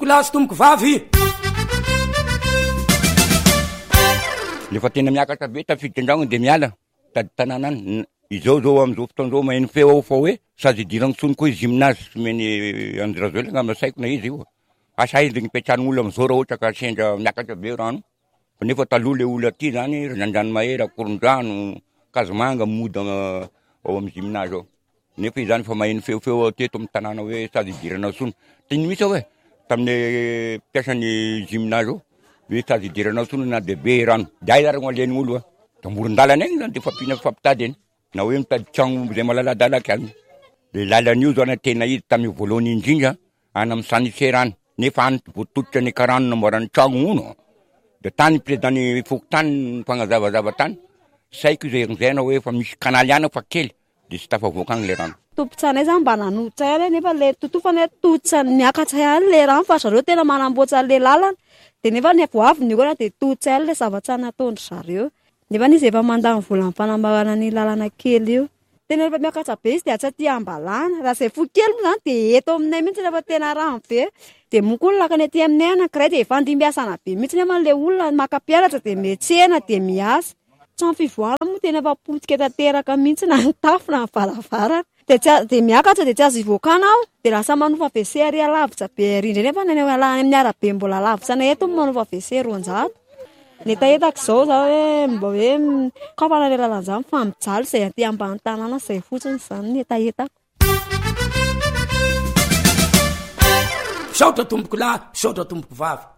lahy sy tomboko vavy. Lefa tena miakatra be tafiditra andragno de miala tady tanàna any. Izao zao amizao fotoan'izao maheno feo ao fa hoe sady idiragny tsony koa izy gymnase meny Andrazelo nga masaiko na izy io. Asa izy nipetrahan'olo amizao raha ohatra ka sendra miakatra be rano. Fa nefa taloha le olo aty zany Randranomahera, Korondrano, Kazomanga mody ao amin'ny gymnase ao. Nefa izany fa maheno feofeo teto amin'ny tanàna hoe sady idirana tsony. Tiny misy hoe tamin'ny mpiasan'ny gymnase ao hoe sady idirana tsony na de be rano. Day zaragno alen'ny olo da moron-dalana egny zany de fampina fampitady eny. Na hoe mitady tragno zay malaladalaka any. Le lalan'io zany tena izy tamin'ny voalohany indrindra any amin'ny Saniserany. Nefa any voatotitra ny karano namboarany tragno uno. De tany président Fokotany fanazavazava tany. Saiko zay na hoe fa misy kanaly ana fa kely de sy tafavoaka agny le rano. Tompotsanay zany mba nanotsay any nefa le totofany totsa miakatsay any le rano fa zareo tena manamboatra le lalana. De nefa ny avoaviny koa de totsay le zavatsy nataondry zareo. Nefa izy efa mandany vola ampanambarana ny lalana kely io. Tena rehefa miakatra be izy de atsaty ambalana. Raha zay fo kely moa zany de eto aminay mihitsy rehefa tena rano be. De moa koa lakany aty aminay anankiray de efa andimbiasana be mihitsy nefa le olona maka-pianatra de miantsena de miasa. Trano fivoarana moa tena efa potika tanteraka mihitsy na ny tafo na ny varavarana. De miakatra de tsy azo ivokana ao de lasa manofa WC ary alavitra be rindra nefa ny amin'ny arabe mbola lavitra na eto manofa WC 200. Netaetako zao hoe mba hoe kaopana le lalan'izany fa mijaly zay aty ambany tanàna zay fotsiny zany netaetako. Saotra tomboko lahy, saotra tomboko vavy.